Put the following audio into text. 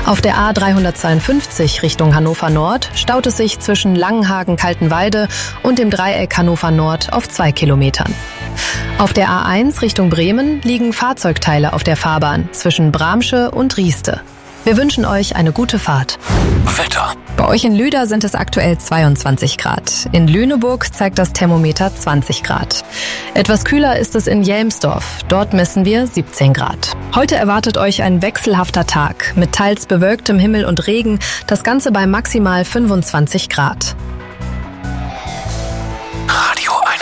Auf der A352 Richtung Hannover Nord staut es sich zwischen Langenhagen-Kaltenwalde und dem Dreieck Hannover Nord auf 2 Kilometern. Auf der A1 Richtung Bremen liegen Fahrzeugteile auf der Fahrbahn zwischen Bramsche und Rieste. Wir wünschen euch eine gute Fahrt. Wetter. Bei euch in Lüder sind es aktuell 22 Grad. In Lüneburg zeigt das Thermometer 20 Grad. Etwas kühler ist es in Jelmsdorf. Dort messen wir 17 Grad. Heute erwartet euch ein wechselhafter Tag mit teils bewölktem Himmel und Regen. Das Ganze bei maximal 25 Grad. Radio.